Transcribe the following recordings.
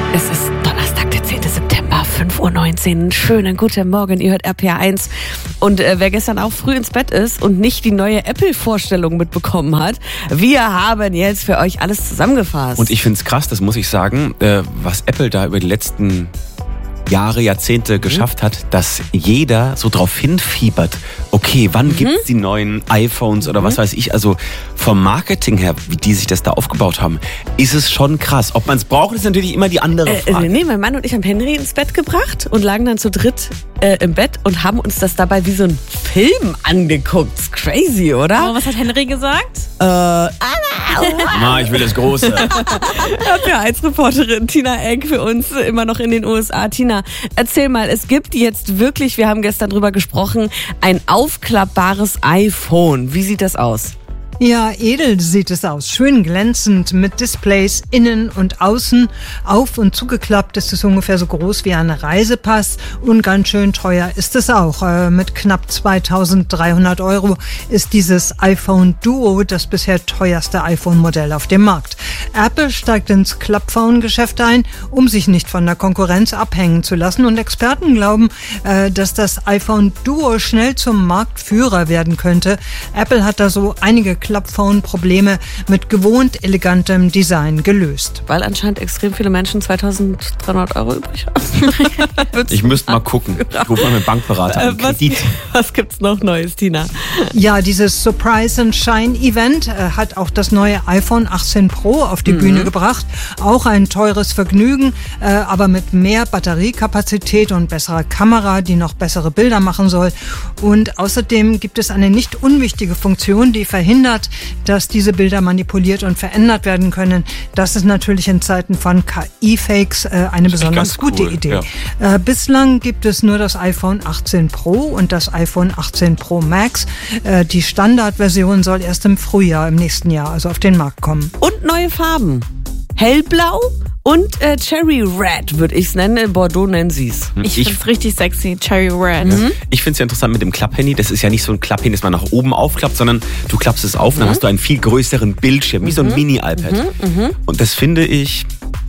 Es ist Donnerstag, der 10. September, 5:19 Uhr. Schönen guten Morgen, ihr hört RPR1. Und wer gestern auch früh ins Bett ist und nicht die neue Apple-Vorstellung mitbekommen hat, wir haben jetzt für euch alles zusammengefasst. Und ich finde es krass, das muss ich sagen, was Apple da über die letzten Jahre, Jahrzehnte geschafft hat, dass jeder so drauf hinfiebert, okay, wann gibt's die neuen iPhones oder was weiß ich, also vom Marketing her, wie die sich das da aufgebaut haben, ist es schon krass. Ob man es braucht, ist natürlich immer die andere Frage. Nee, mein Mann und ich haben Henry ins Bett gebracht und lagen dann zu dritt im Bett und haben uns das dabei wie so ein Film angeguckt. Ist crazy, oder? Oh, was hat Henry gesagt? Ich will das Große. RPR1-Reporterin Tina Egg für uns immer noch in den USA. Tina, erzähl mal, es gibt jetzt wirklich, wir haben gestern drüber gesprochen, ein aufklappbares iPhone. Wie sieht das aus? Ja, edel sieht es aus. Schön glänzend mit Displays innen und außen. Auf- und zugeklappt ist es ungefähr so groß wie ein Reisepass. Und ganz schön teuer ist es auch. Mit knapp 2.300 € ist dieses iPhone Duo das bisher teuerste iPhone-Modell auf dem Markt. Apple steigt ins Clubphone-Geschäft ein, um sich nicht von der Konkurrenz abhängen zu lassen. Und Experten glauben, dass das iPhone Duo schnell zum Marktführer werden könnte. Apple hat da so einige Clubphone-Probleme mit gewohnt elegantem Design gelöst. Weil anscheinend extrem viele Menschen 2.300 € übrig haben. Ich müsste mal gucken. Ich rufe mal mit Bankberater an. Kredit. Was gibt's noch Neues, Tina? Ja, dieses Surprise and Shine Event hat auch das neue iPhone 18 Pro auf die Bühne gebracht. Auch ein teures Vergnügen, aber mit mehr Batteriekapazität und besserer Kamera, die noch bessere Bilder machen soll. Und außerdem gibt es eine nicht unwichtige Funktion, die verhindert, dass diese Bilder manipuliert und verändert werden können. Das ist natürlich in Zeiten von KI-Fakes eine besonders gute Idee. Ja. Bislang gibt es nur das iPhone 18 Pro und das iPhone 18 Pro Max. Die Standardversion soll erst im Frühjahr im nächsten Jahr also auf den Markt kommen. Und neue Farben. Hellblau und Cherry Red würde ich es nennen. In Bordeaux nennen sie es. Ich finde es richtig sexy, Cherry Red. Ich finde es ja interessant mit dem Klapphandy. Das ist ja nicht so ein Klapphandy, das man nach oben aufklappt, sondern du klappst es auf und dann hast du einen viel größeren Bildschirm, wie so ein Mini-iPad. Und das finde ich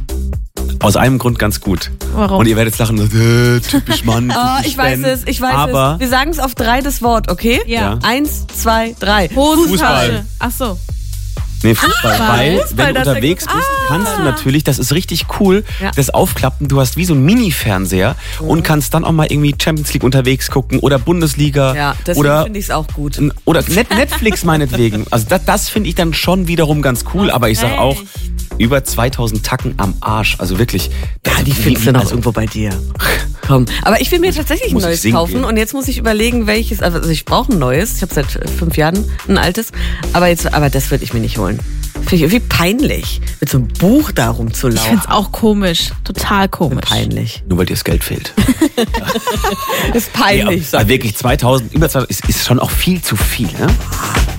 aus einem Grund ganz gut. Warum? Und ihr werdet jetzt lachen, typisch Mann. Ich weiß es. Aber Wir sagen es auf 3 das Wort, okay? Ja. 1, 2, 3. Fußball. Ach so. Nee, Fußball, weil Fußball, wenn du das unterwegs ist- bist, kannst du natürlich, das ist richtig cool, das Aufklappen, du hast wie so ein Mini-Fernseher und kannst dann auch mal irgendwie Champions League unterwegs gucken oder Bundesliga Ja, deswegen oder finde ich es auch gut. oder Netflix meinetwegen. Also das finde ich dann schon wiederum ganz cool, aber ich sag auch, über 2000 Tacken am Arsch, also wirklich. Ja, die findest du noch irgendwo bei dir. Komm. Aber ich will mir tatsächlich ein Muss ich neues singen kaufen gehen. und jetzt muss ich überlegen, welches. Also ich brauche ein neues. Ich habe seit 5 Jahren ein altes. Aber das würde ich mir nicht holen. Finde ich irgendwie peinlich, mit so einem Buch da Ich rumzulaufen. finde es auch komisch. Total komisch. Peinlich. Nur weil dir das Geld fehlt. Ist peinlich. Aber wirklich 2000, über 2000 ist schon auch viel zu viel, ne?